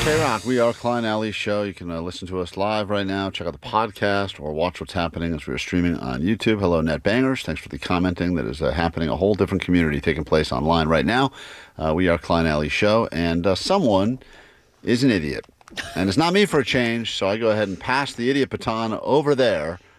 K-Rock, we are Klein Alley Show. You can listen to us live right now. Check out the podcast or watch what's happening as we are streaming on YouTube. Hello, Net Bangers. Thanks for the commenting. That is happening. A whole different community taking place online right now. We are Klein Alley Show, and someone is an idiot. And it's not me for a change, so I go ahead and pass the idiot baton over there